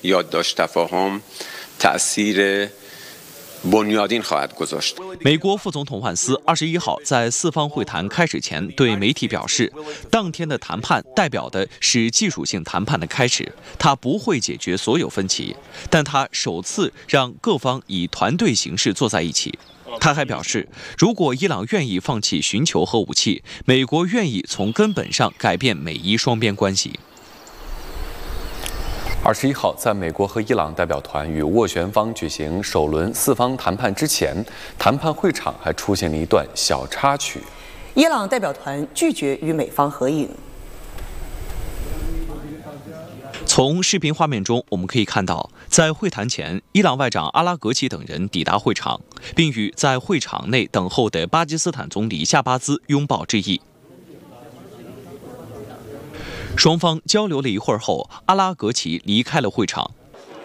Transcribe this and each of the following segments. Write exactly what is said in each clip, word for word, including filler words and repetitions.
یادداشت تفاهم تأثیر بنیادین خواهد گذاشت。 美国副总统万斯二十一号在四方会谈开始前对媒体表示，当天的谈判代表的是技术性谈判的开始，他不会解决所有分歧，但他首次让各方以团队形式坐在一起。他还表示，如果伊朗愿意放弃寻求核武器，美国愿意从根本上改变美伊双边关系。 二十一号，在美国和伊朗代表团与斡旋方举行首轮四方谈判之前，谈判会场还出现了一段小插曲。 伊朗代表团拒绝与美方合影。 从视频画面中，我们可以看到，在会谈前，伊朗外长阿拉格齐等人抵达会场，并与在会场内等候的巴基斯坦总理夏巴兹拥抱致意。双方交流了一会儿后，阿拉格齐离开了会场。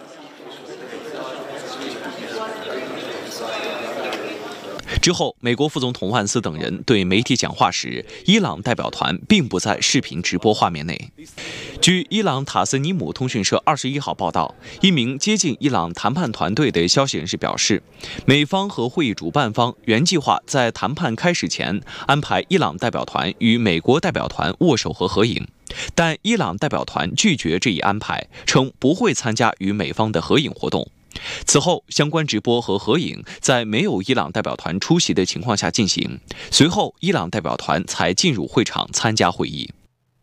之后，美国副总统万斯等人对媒体讲话时，伊朗代表团并不在视频直播画面内。据伊朗塔斯尼姆通讯社二十一号报道，一名接近伊朗谈判团队的消息人士表示，美方和会议主办方原计划在谈判开始前安排伊朗代表团与美国代表团握手和合影，但伊朗代表团拒绝这一安排，称不会参加与美方的合影活动。此后，相关直播和合影在没有伊朗代表团出席的情况下进行，随后伊朗代表团才进入会场参加会议。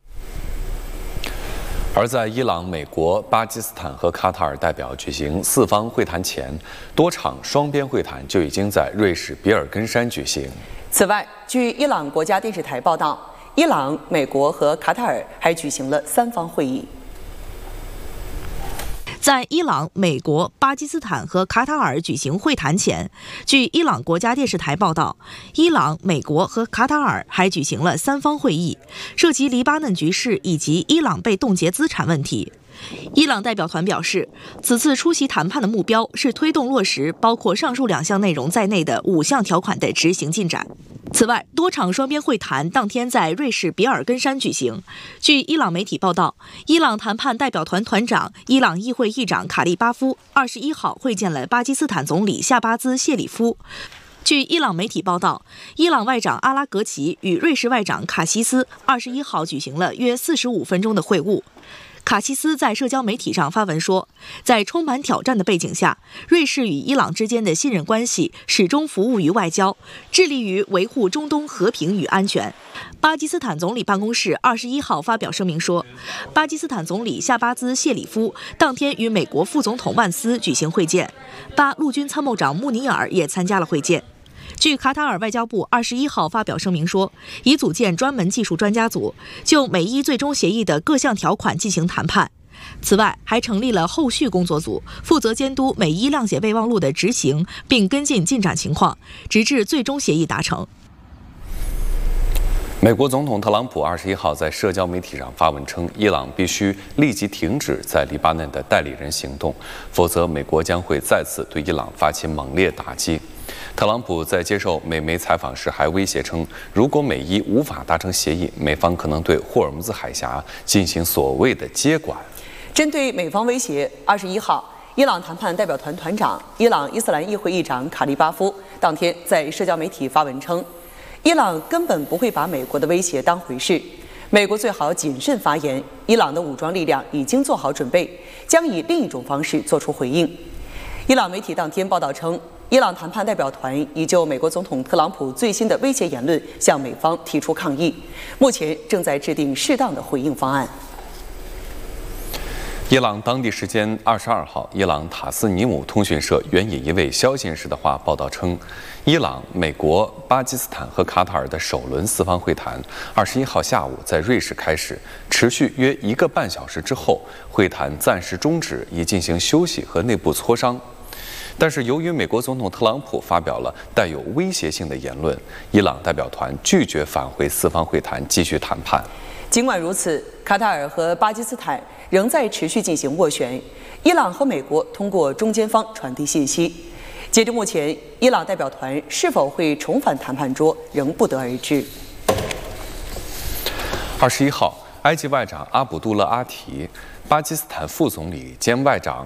而在伊朗、美国、巴基斯坦和卡塔尔代表举行四方会谈前，多场双边会谈就已经在瑞士比尔根山举行。 此外，据伊朗国家电视台报道，伊朗、美国和卡塔尔还举行了三方会议。 在伊朗、美国、巴基斯坦和卡塔尔举行会谈前，据伊朗国家电视台报道，伊朗、美国和卡塔尔还举行了三方会议，涉及黎巴嫩局势以及伊朗被冻结资产问题。伊朗代表团表示，此次出席谈判的目标是推动落实包括上述两项内容在内的五项条款的执行进展。此外，多场双边会谈当天在瑞士比尔根山举行。据伊朗媒体报道，伊朗谈判代表团团长、伊朗议会议长卡利巴夫二十一号会见了巴基斯坦总理夏巴兹谢里夫。据伊朗媒体报道，伊朗外长阿拉格齐与瑞士外长卡西斯二十一号举行了约四十五分钟的会晤。卡西斯在社交媒体上发文说，在充满挑战的背景下，瑞士与伊朗之间的信任关系始终服务于外交，致力于维护中东和平与安全。巴基斯坦总理办公室二十一号发表声明说，巴基斯坦总理夏巴兹谢里夫当天与美国副总统万斯举行会见，巴陆军参谋长穆尼尔也参加了会见。据卡塔尔外交部二十一号发表声明说，已组建专门技术专家组，就美伊最终协议的各项条款进行谈判。此外，还成立了后续工作组，负责监督美伊谅解备忘录的执行，并跟进进展情况，直至最终协议达成。 美国总统特朗普二十一号在社交媒体上发文称，伊朗必须立即停止在黎巴嫩的代理人行动，否则美国将会再次对伊朗发起猛烈打击。特朗普在接受美媒采访时还威胁称，如果美伊无法达成协议，美方可能对霍尔木兹海峡进行所谓的接管。 针对美方威胁，二十一号，伊朗谈判代表团团长、伊朗伊斯兰议会议长卡利巴夫当天在社交媒体发文称，伊朗根本不会把美国的威胁当回事，美国最好谨慎发言，伊朗的武装力量已经做好准备，将以另一种方式做出回应。伊朗媒体当天报道称，伊朗谈判代表团已就美国总统特朗普最新的威胁言论向美方提出抗议，目前正在制定适当的回应方案。 伊朗当地时间二十二号，伊朗塔斯尼姆通讯社援引一位消息人士的话报道称，伊朗、美国、巴基斯坦和卡塔尔的首轮四方会谈二十一号下午在瑞士开始，持续约一个半小时之后，会谈暂时终止，以进行休息和内部磋商。但是，由于美国总统特朗普发表了带有威胁性的言论，伊朗代表团拒绝返回四方会谈继续谈判。 尽管如此，卡塔尔和巴基斯坦仍在持续进行斡旋，伊朗和美国通过中间方传递信息。截至目前，伊朗代表团是否会重返谈判桌仍不得而知。 二十一号，埃及外长阿卜杜勒阿提、巴基斯坦副总理兼外长